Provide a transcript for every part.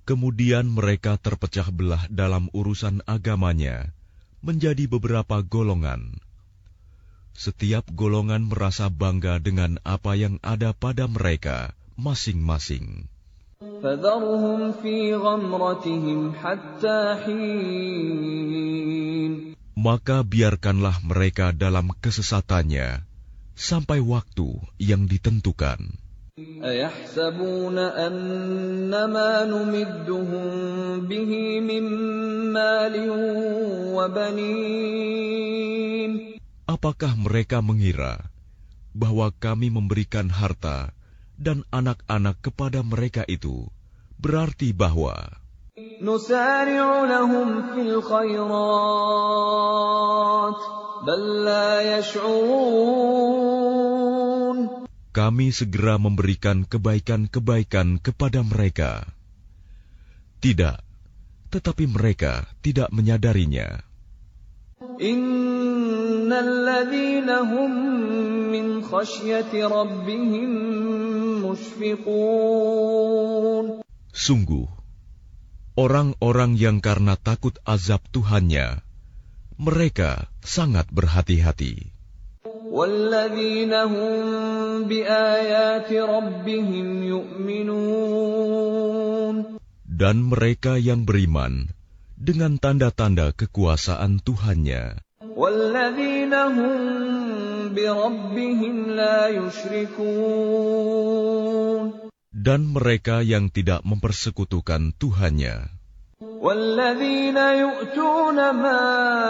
Kemudian mereka terpecah belah dalam urusan agamanya menjadi beberapa golongan. Setiap golongan merasa bangga dengan apa yang ada pada mereka masing-masing. فَذَرْهُمْ فِي غَمْرَتِهِمْ حَتَّى حِينٍ. Maka biarkanlah mereka dalam kesesatannya sampai waktu yang ditentukan. أَيَحْسَبُونَ أَنَّمَا نُمِدُّهُم بِهِ مِن مَّالٍ وَبَنِينَ. Apakah mereka mengira bahwa kami memberikan harta dan anak-anak kepada mereka itu berarti bahwa نُسَارِعُ لَهُمْ فِي الْخَيْرَاتِ بَل لَّا يَشْعُرُونَ. kami segera memberikan kebaikan-kebaikan kepada mereka? Tidak, tetapi mereka tidak menyadarinya. إِنَّ الَّذِينَ هُم مِّنْ خَشْيَةِ رَبِّهِم مُّشْفِقُونَ. Sungguh, orang-orang yang karena takut azab Tuhannya, mereka sangat berhati-hati. وَالَّذِينَ هُم بِآيَاتِ رَبِّهِمْ يُؤْمِنُونَ. Dan mereka yang beriman dengan tanda-tanda kekuasaan Tuhannya. وَالَّذِينَ هُم بِرَبِّهِمْ لَا يُشْرِكُونَ. Dan mereka yang tidak mempersekutukan Tuhannya. وَالَّذِينَ يُؤْتُونَ مَا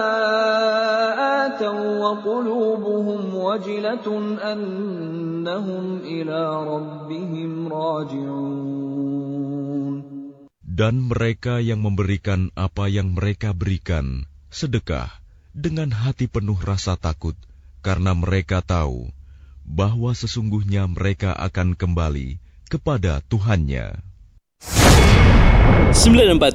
آتَوا وَقُلُوبُهُمْ وَجِلَةٌ أَنَّهُمْ إِلَىٰ رَبِّهِمْ رَاجِعُونَ. Dan mereka yang memberikan apa yang mereka berikan, sedekah, dengan hati penuh rasa takut, karena mereka tahu bahwa sesungguhnya mereka akan kembali kepada Tuhannya. 94.7